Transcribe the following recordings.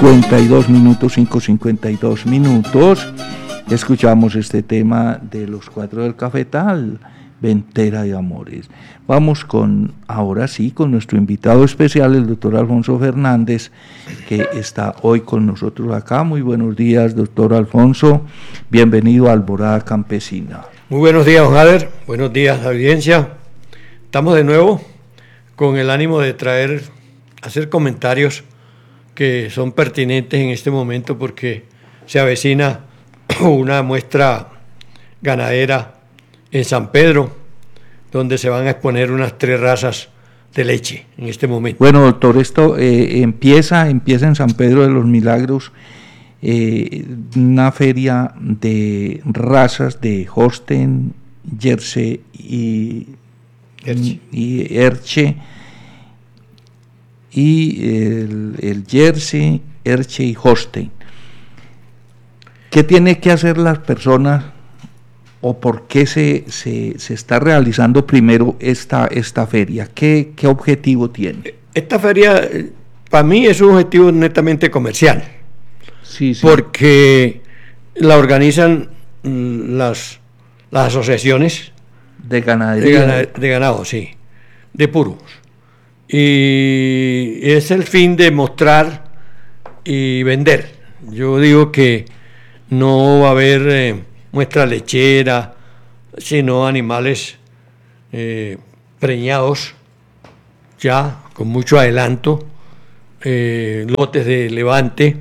5:52 minutos, 5:52 minutos. Escuchamos este tema de Los Cuatro del Cafetal, Ventera de Amores. Vamos ahora sí, con nuestro invitado especial, el doctor Alfonso Fernández, que está hoy con nosotros acá. Muy buenos días, doctor Alfonso. Bienvenido a Alborada Campesina. Muy buenos días, don Jader. Buenos días, audiencia. Estamos de nuevo con el ánimo de hacer comentarios que son pertinentes en este momento porque se avecina una muestra ganadera en San Pedro, donde se van a exponer unas 3 razas de leche en este momento. Bueno, doctor, esto empieza en San Pedro de los Milagros, una feria de razas de Holstein, Jersey y Erche, y el Jersey, Erche y Holstein. ¿Qué tiene que hacer las personas o por qué se está realizando primero esta feria? ¿Qué objetivo tiene? Esta feria, para mí, es un objetivo netamente comercial. Sí. Porque la organizan las asociaciones de ganadería. De ganado, sí, de puros. Y es el fin de mostrar y vender. Yo digo que no va a haber muestra lechera, sino animales preñados ya con mucho adelanto, lotes de levante.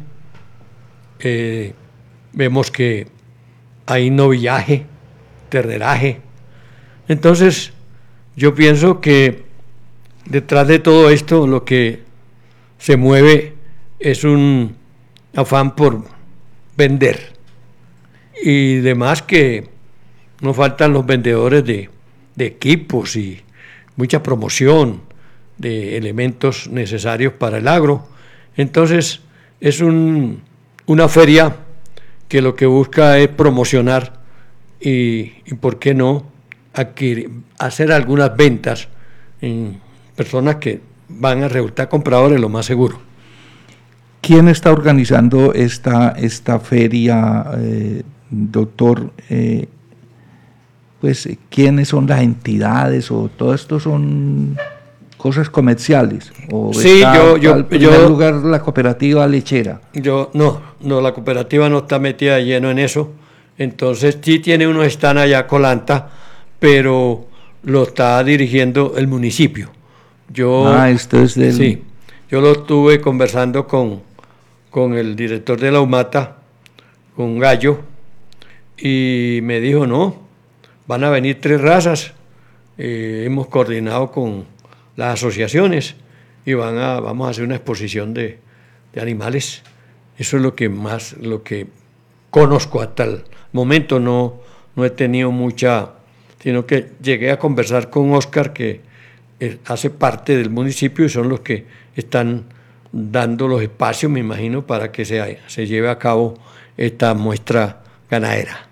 Vemos que hay novillaje, terneraje. Entonces, yo pienso que detrás de todo esto lo que se mueve es un afán por vender. Y demás que no faltan los vendedores de equipos y mucha promoción de elementos necesarios para el agro. Entonces, es una feria que lo que busca es promocionar y ¿por qué no? Hacer algunas ventas en personas que van a resultar compradores, lo más seguro. ¿Quién está organizando esta feria, doctor? Pues, ¿quiénes son las entidades o todo esto son cosas comerciales? ¿O sí, en primer lugar la cooperativa lechera? No, la cooperativa no está metida de lleno en eso. Entonces sí tiene unos están allá Colanta, pero lo está dirigiendo el municipio. Esto es del... Sí, yo lo estuve conversando con el director de la UMATA, con Gallo, y me dijo, no, van a venir 3 razas. Hemos coordinado con las asociaciones y vamos a hacer una exposición de animales. Eso es lo que conozco hasta el momento. No he tenido mucha, sino que llegué a conversar con Oscar, que hace parte del municipio y son los que están dando los espacios, me imagino, para que se lleve a cabo esta muestra ganadera.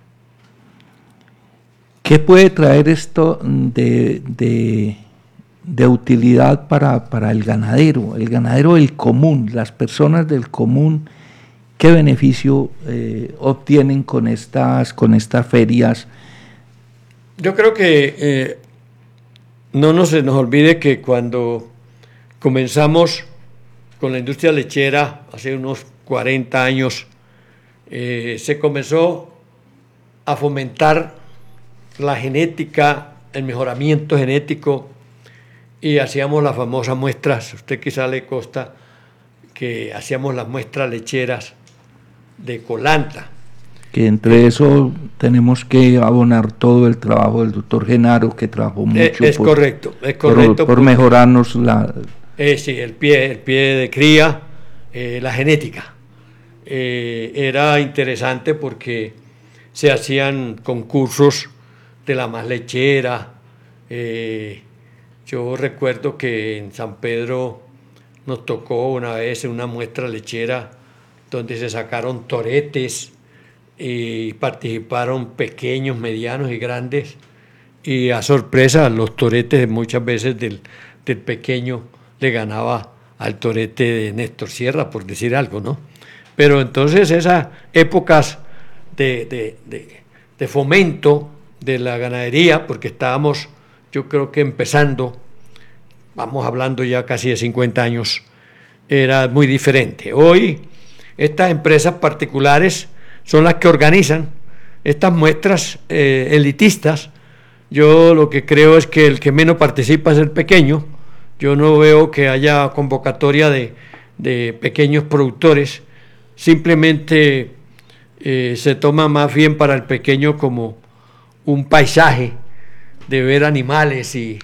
¿Qué puede traer esto de utilidad para el ganadero del común, las personas del común? ¿Qué beneficio obtienen con estas ferias? Yo creo que no se nos olvide que cuando comenzamos con la industria lechera, hace unos 40 años, se comenzó a fomentar la genética, el mejoramiento genético, y hacíamos las famosas muestras. Usted quizá le consta que hacíamos las muestras lecheras de Colanta. Que entre eso tenemos que abonar todo el trabajo del doctor Genaro, que trabajó mucho. Es correcto. Por mejorarnos sí, el pie de cría, la genética. Era interesante porque se hacían concursos de la más lechera. Yo recuerdo que en San Pedro nos tocó una vez una muestra lechera donde se sacaron toretes y participaron pequeños, medianos y grandes, y a sorpresa los toretes muchas veces del pequeño le ganaba al torete de Néstor Sierra, por decir algo, ¿no? Pero entonces esas épocas de fomento de la ganadería, porque estábamos, yo creo que empezando, vamos hablando ya casi de 50 años, era muy diferente. Hoy estas empresas particulares son las que organizan estas muestras elitistas. Yo lo que creo es que el que menos participa es el pequeño. Yo no veo que haya convocatoria de pequeños productores. Simplemente se toma más bien para el pequeño como un paisaje de ver animales y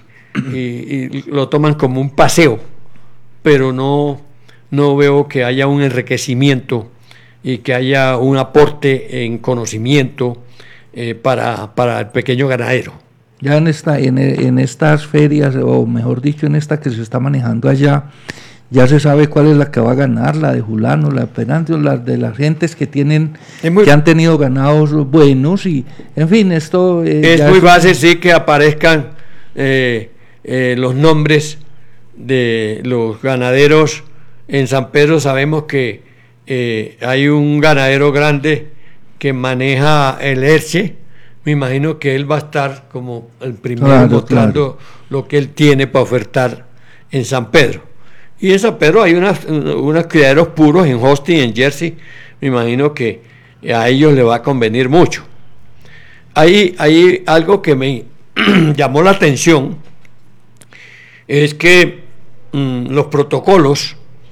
lo toman como un paseo, pero no veo que haya un enriquecimiento y que haya un aporte en conocimiento para el pequeño ganadero. Ya en estas ferias, o mejor dicho, en esta que se está manejando allá, ya se sabe cuál es la que va a ganar, la de Julano, la de Penantio, la de las gentes que han tenido ganados buenos, y en fin, esto es muy fácil, sí, que aparezcan los nombres de los ganaderos. En San Pedro sabemos que hay un ganadero grande que maneja el Herche. Me imagino que él va a estar como el primero mostrando lo que él tiene para ofertar en San Pedro. Y en San Pedro hay unos criaderos puros en Austin, en Jersey. Me imagino que a ellos les va a convenir mucho. Hay algo que me llamó la atención, es que los protocolos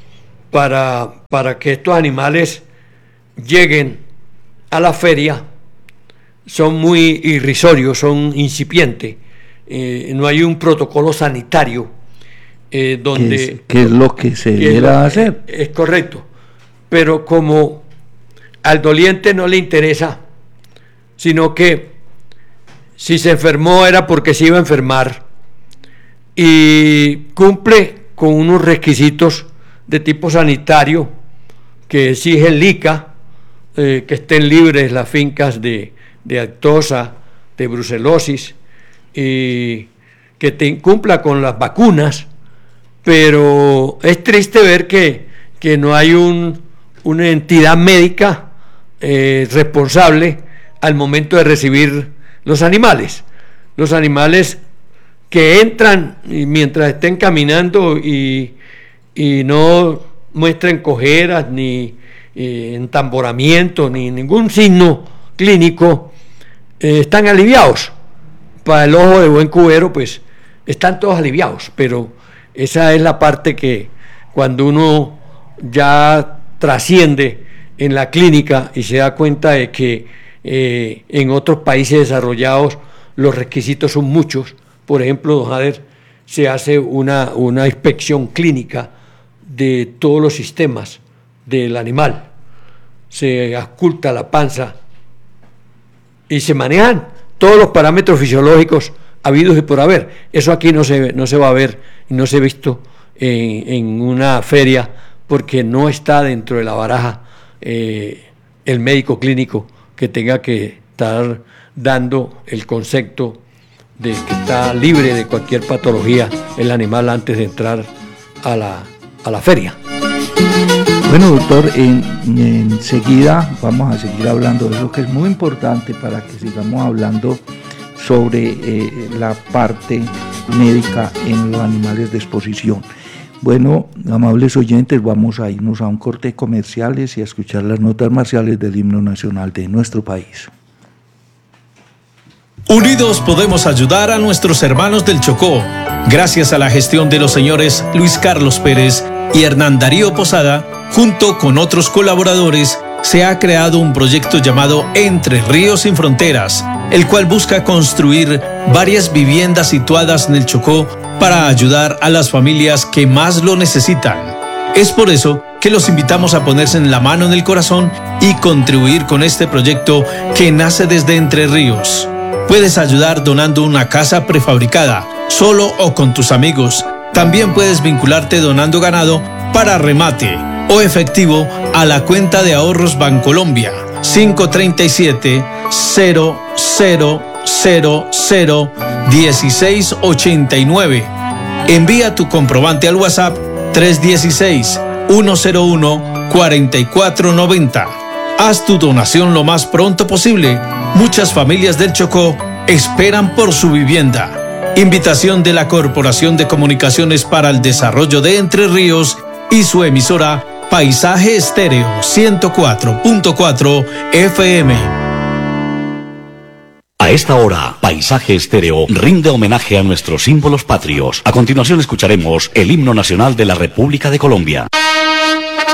para que estos animales lleguen a la feria son muy irrisorios, son incipientes. No hay un protocolo sanitario donde... ¿Qué es lo que se debiera hacer? Es correcto, pero como al doliente no le interesa, sino que si se enfermó era porque se iba a enfermar y cumple con unos requisitos de tipo sanitario que exige el ICA, que estén libres las fincas de aftosa, de brucelosis, y que cumpla con las vacunas. Pero es triste ver que no hay una entidad médica responsable al momento de recibir los animales. Los animales que entran y mientras estén caminando y no muestren cojeras, ni entamboramiento, ni ningún signo clínico, están aliviados. Para el ojo de buen cubero, pues están todos aliviados, pero esa es la parte que cuando uno ya trasciende en la clínica y se da cuenta de que en otros países desarrollados los requisitos son muchos. Por ejemplo, don Jader, se hace una inspección clínica de todos los sistemas del animal, se ausculta la panza y se manejan todos los parámetros fisiológicos habidos y por haber. Eso aquí no se va a ver y no se ha visto en una feria, porque no está dentro de la baraja el médico clínico que tenga que estar dando el concepto de que está libre de cualquier patología el animal antes de entrar a la feria. Bueno, doctor, enseguida vamos a seguir hablando de eso, que es muy importante para que sigamos hablando sobre la parte médica en los animales de exposición. Bueno, amables oyentes, vamos a irnos a un corte de comerciales y a escuchar las notas marciales del himno nacional de nuestro país. Unidos podemos ayudar a nuestros hermanos del Chocó. Gracias a la gestión de los señores Luis Carlos Pérez y Hernán Darío Posada, junto con otros colaboradores, se ha creado un proyecto llamado Entre Ríos Sin Fronteras, el cual busca construir varias viviendas situadas en el Chocó para ayudar a las familias que más lo necesitan. Es por eso que los invitamos a ponerse en la mano en el corazón y contribuir con este proyecto que nace desde Entre Ríos. Puedes ayudar donando una casa prefabricada, solo o con tus amigos. También puedes vincularte donando ganado para remate o efectivo a la cuenta de ahorros Bancolombia 537-0000-1689. Envía tu comprobante al WhatsApp 316-101-4490. Haz tu donación lo más pronto posible. Muchas familias del Chocó esperan por su vivienda. Invitación de la Corporación de Comunicaciones para el Desarrollo de Entre Ríos y su emisora Paisaje Estéreo 104.4 FM. A esta hora, Paisaje Estéreo rinde homenaje a nuestros símbolos patrios. A continuación escucharemos el himno nacional de la República de Colombia.